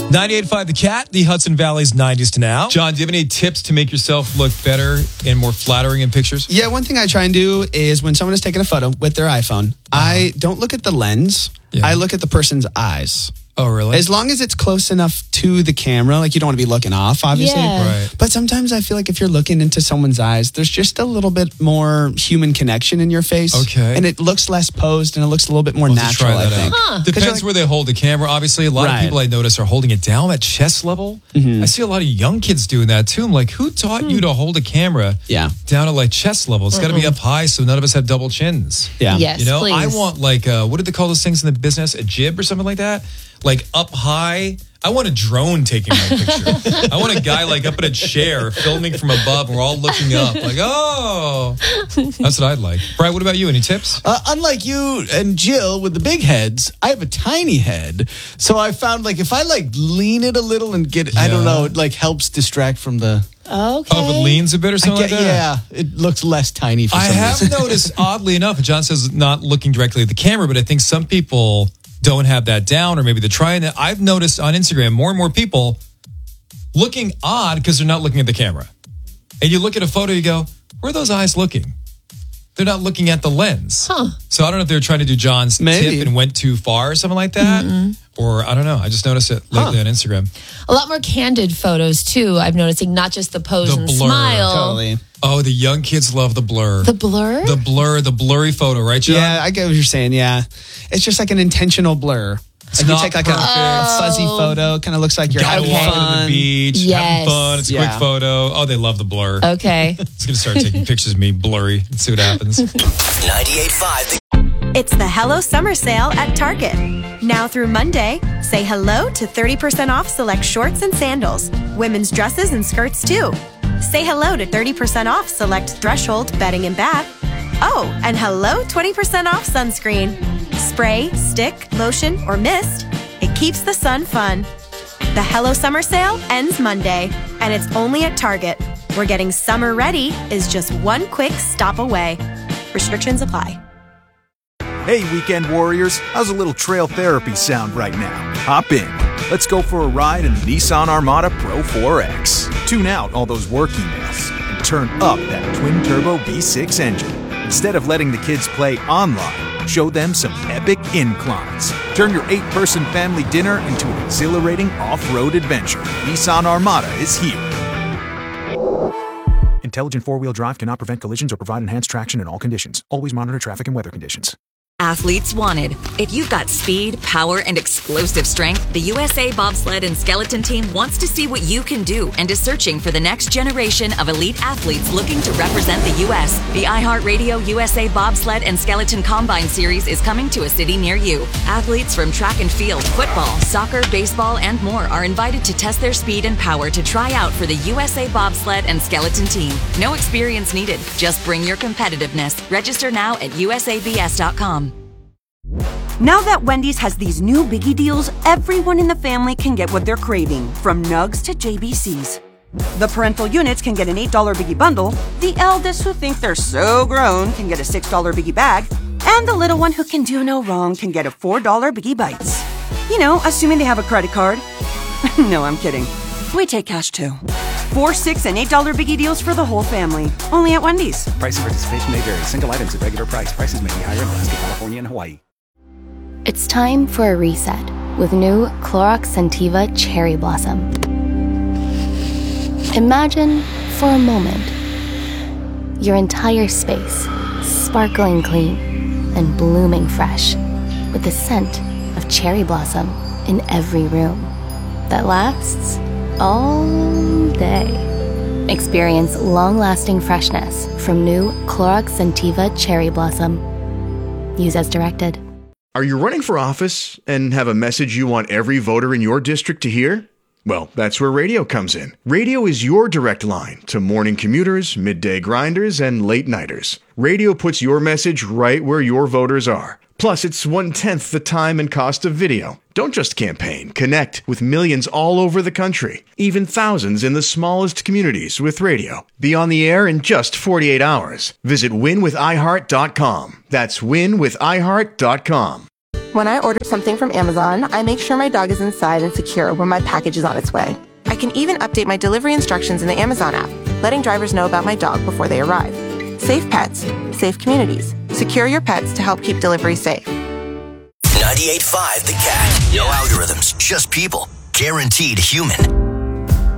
98.5 The Cat, the Hudson Valley's 90s to now. John, do you have any tips to make yourself look better and more flattering in pictures? Yeah, one thing I try and do is when someone is taking a photo with their iPhone, I don't look at the lens. Yeah. I look at the person's eyes. Oh, really? As long as it's close enough to the camera, like you don't want to be looking off, obviously. Right. But sometimes I feel like if you're looking into someone's eyes, there's just a little bit more human connection in your face. Okay. And it looks less posed and it looks a little bit more natural, I think. Depends where they hold the camera. Obviously, a lot of people I notice are holding it down at chest level. I see a lot of young kids doing that too. I'm like, who taught you to hold a camera down at like chest level? It's got to be up high so none of us have double chins. Yeah. Yes, You know, please. I want like, what do they call those things in the business? A jib or something like that? Like up high. I want a drone taking my picture. I want a guy like up in a chair filming from above and we're all looking up like, oh, that's what I'd like. Brian, what about you? Any tips? Unlike you and Jill with the big heads, I have a tiny head. So I found like if I like lean it a little and get, I don't know, it like helps distract from the... Okay. Oh, if it leans a bit or something like that? Yeah, it looks less tiny for I some have reason. noticed, oddly enough, John says not looking directly at the camera, but I think some people don't have that down, or maybe they're trying that. I've noticed on Instagram more and more people looking odd because they're not looking at the camera. And you look at a photo, you go, where are those eyes looking? They're not looking at the lens. So I don't know if they're trying to do John's tip and went too far or something like that. Or I don't know. I just noticed it lately on Instagram. A lot more candid photos too. I'm noticing not just the pose The and blur. smile. Totally. Oh, the young kids love the blur. The blur? The blur, the blurry photo, right, John? Yeah, I get what you're saying. Yeah. It's just like an intentional blur. Like you not take like a fuzzy photo, kind of looks like you're Guy having walking to fun. the beach, having fun. It's a quick Yeah. photo. Oh, they love the blur. Okay. It's going to start taking pictures of me blurry and see what happens. 98.5. It's the Hello Summer Sale at Target. Now through Monday, say hello to 30% off select shorts and sandals, women's dresses and skirts too. Say hello to 30% off select Threshold bedding and bath. Oh, and hello 20% off sunscreen. Spray, stick, lotion, or mist. It keeps the sun fun. The Hello Summer Sale ends Monday, and it's only at Target, where getting summer ready is just one quick stop away. Restrictions apply. Hey, weekend warriors, how's a little trail therapy sound right now? Hop in. Let's go for a ride in the Nissan Armada Pro 4X. Tune out all those work emails and turn up that twin-turbo V6 engine. Instead of letting the kids play online, show them some epic inclines. Turn your 8-person family dinner into an exhilarating off-road adventure. Nissan Armada is here. Intelligent four-wheel drive cannot prevent collisions or provide enhanced traction in all conditions. Always monitor traffic and weather conditions. Athletes wanted. If you've got speed, power, and explosive strength, the USA Bobsled and Skeleton Team wants to see what you can do and is searching for the next generation of elite athletes looking to represent the U.S. The iHeartRadio USA Bobsled and Skeleton Combine Series is coming to a city near you. Athletes from track and field, football, soccer, baseball, and more are invited to test their speed and power to try out for the USA Bobsled and Skeleton Team. No experience needed. Just bring your competitiveness. Register now at usabs.com. Now that Wendy's has these new biggie deals, everyone in the family can get what they're craving, from nugs to JBCs. The parental units can get an $8 biggie bundle, the eldest who think they're so grown can get a $6 biggie bag, and the little one who can do no wrong can get a $4 biggie bites. You know, assuming they have a credit card. No, I'm kidding. We take cash too. 4, $6, and $8 biggie deals for the whole family. Only at Wendy's. Price and participation may vary. Single items at regular price. Prices may be higher in Alaska, California, and Hawaii. It's time for a reset with new Clorox Scentiva Cherry Blossom. Imagine, for a moment, your entire space sparkling clean and blooming fresh with the scent of cherry blossom in every room that lasts all day. Experience long-lasting freshness from new Clorox Scentiva Cherry Blossom. Use as directed. Are you running for office and have a message you want every voter in your district to hear? Well, that's where radio comes in. Radio is your direct line to morning commuters, midday grinders, and late nighters. Radio puts your message right where your voters are. Plus, it's 1/10 the time and cost of video. Don't just campaign. Connect with millions all over the country, even thousands in the smallest communities with radio. Be on the air in just 48 hours. Visit winwithiheart.com. That's winwithiheart.com. When I order something from Amazon, I make sure my dog is inside and secure when my package is on its way. I can even update my delivery instructions in the Amazon app, letting drivers know about my dog before they arrive. Safe pets, safe communities. Secure your pets to help keep delivery safe. 98.5 The Cat. No algorithms, just people. Guaranteed human.